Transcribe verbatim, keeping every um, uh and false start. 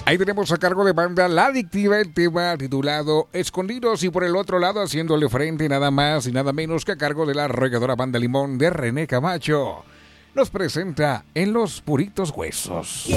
Ahí tenemos a cargo de banda La Adictiva el tema titulado Escondidos, y por el otro lado haciéndole frente nada más y nada menos que a cargo de la arrolladora Banda Limón de René Camacho nos presenta En los Puritos Huesos.